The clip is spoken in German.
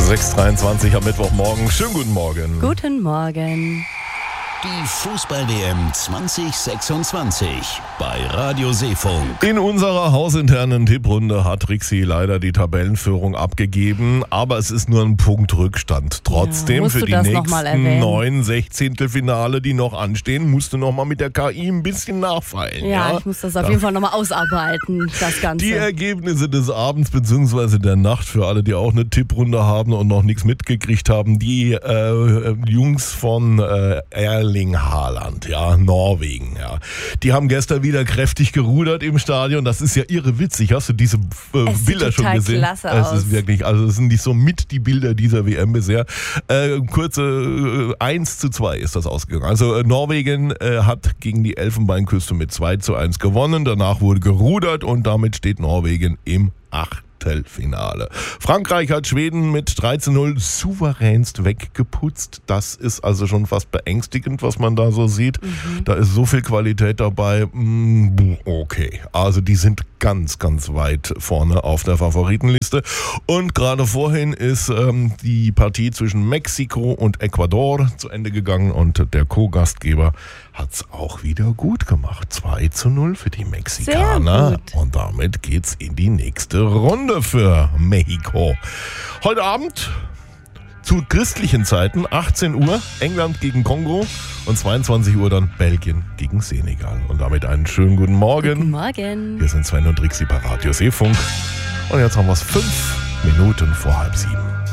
6:23 am Mittwochmorgen. Schönen guten Morgen. Guten Morgen. Die Fußball-WM 2026 bei Radio Seefunk. In unserer hausinternen Tipprunde hat Rixi leider die Tabellenführung abgegeben, aber es ist nur ein Punkt Rückstand. Trotzdem für die nächsten 9 Sechzehntelfinale, die noch anstehen, musst du nochmal mit der KI ein bisschen nachfeilen. Ja, ich muss das auf jeden Fall nochmal ausarbeiten, das Ganze. Die Ergebnisse des Abends bzw. der Nacht für alle, die auch eine Tipprunde haben und noch nichts mitgekriegt haben, die Jungs von Erling Haaland, ja, Norwegen, ja. Die haben gestern wieder kräftig gerudert im Stadion. Das ist ja irre witzig. Hast du diese Bilder schon gesehen? Klasse es aus. ist wirklich, also es sind nicht so mit die Bilder dieser WM bisher. Kurze 1:2 ist das ausgegangen. Also Norwegen hat gegen die Elfenbeinküste mit 2:1 gewonnen. Danach wurde gerudert und damit steht Norwegen im Achtelfinale. Frankreich hat Schweden mit 3:0 souveränst weggeputzt. Das ist also schon fast beängstigend, was man da so sieht. Da ist so viel Qualität dabei. Okay, also die sind ganz, ganz weit vorne auf der Favoritenliste. Und gerade vorhin ist die Partie zwischen Mexiko und Ecuador zu Ende gegangen und der Co-Gastgeber hat es auch wieder gut gemacht. 2:0 für die Mexikaner. Sehr gut. Und damit geht's in die nächste Runde für Mexiko. Heute Abend zu christlichen Zeiten, 18 Uhr, England gegen Kongo und 22 Uhr dann Belgien gegen Senegal. Und damit einen schönen guten Morgen. Guten Morgen. Wir sind Sven und Rixi bei Radio Seefunk. Und jetzt haben wir es 5 Minuten vor 6:30.